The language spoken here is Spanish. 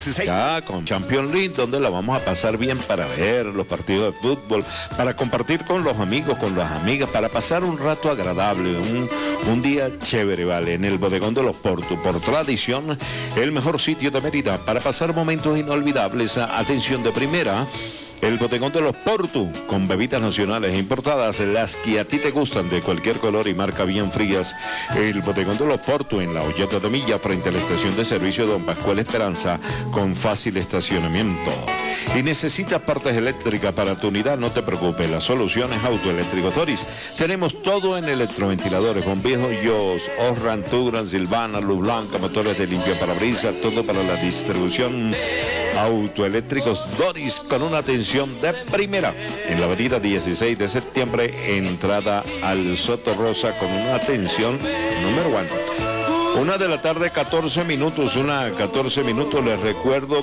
Ya con Champions League, donde la vamos a pasar bien para ver los partidos de fútbol, para compartir con los amigos, con las amigas, para pasar un rato agradable, un día chévere, ¿vale? En el Bodegón de los Porto, por tradición, el mejor sitio de Mérida para pasar momentos inolvidables. Atención de primera. El Bodegón de los Porto, con bebidas nacionales importadas, las que a ti te gustan, de cualquier color y marca, bien frías. El Bodegón de los Porto, en la Hoyota de Milla, frente a la estación de servicio Don Pascual Esperanza, con fácil estacionamiento. Y necesitas partes eléctricas para tu unidad, no te preocupes, la solución es Autoeléctrico Toris. Tenemos todo en electroventiladores, bombillos, Osram, Tugran, Silvana, luz blanca, motores de limpio parabrisas, todo para la distribución. Autoeléctricos Doris, con una atención de primera en la avenida 16 de septiembre, entrada al Soto Rosa, con una atención número 1. 1 de la tarde, 14 minutos, les recuerdo